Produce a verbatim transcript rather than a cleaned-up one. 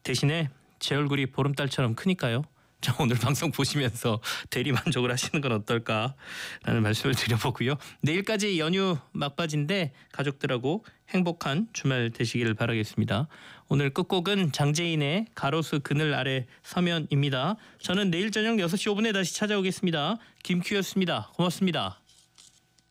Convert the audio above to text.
대신에 제 얼굴이 보름달처럼 크니까요. 자, 오늘 방송 보시면서 대리 만족을 하시는 건 어떨까라는 말씀을 드려보고요. 내일까지 연휴 막바지인데 가족들하고 행복한 주말 되시기를 바라겠습니다. 오늘 끝곡은 장재인의 가로수 그늘 아래 서면입니다. 저는 내일 저녁 여섯 시 오 분에 다시 찾아오겠습니다. 김큐였습니다. 고맙습니다.